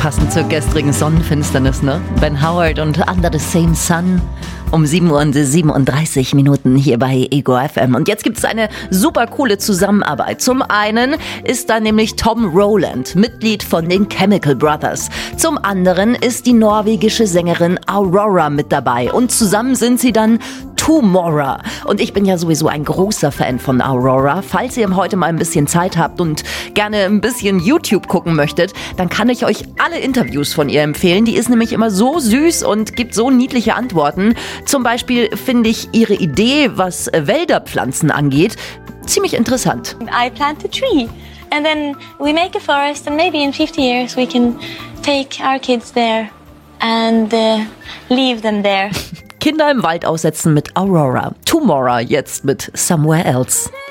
Passend zur gestrigen Sonnenfinsternis, ne? Ben Howard und Under the Same Sun um 7:37 hier bei Ego FM. Und jetzt gibt es eine super coole Zusammenarbeit. Zum einen ist da nämlich Tom Rowland, Mitglied von den Chemical Brothers. Zum anderen ist die norwegische Sängerin Aurora mit dabei. Und zusammen sind sie dann Tomorrow. Und ich bin ja sowieso ein großer Fan von Aurora. Falls ihr heute mal ein bisschen Zeit habt und gerne ein bisschen YouTube gucken möchtet, dann kann ich euch alle Interviews von ihr empfehlen. Die ist nämlich immer so süß und gibt so niedliche Antworten. Zum Beispiel finde ich ihre Idee, was Wälderpflanzen angeht, ziemlich interessant. I plant a tree and then we make a forest and maybe in 50 years we can take our kids there and leave them there. Kinder im Wald aussetzen mit Aurora. Tomorrow jetzt mit Somewhere Else.